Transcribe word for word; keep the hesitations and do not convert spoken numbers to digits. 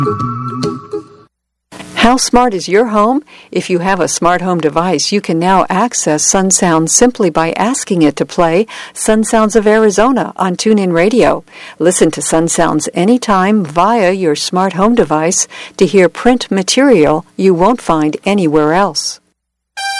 How smart is your home? If you have a smart home device, you can now access Sun Sounds simply by asking it to play Sun Sounds of Arizona on TuneIn Radio. Listen to Sun Sounds anytime via your smart home device to hear print material you won't find anywhere else.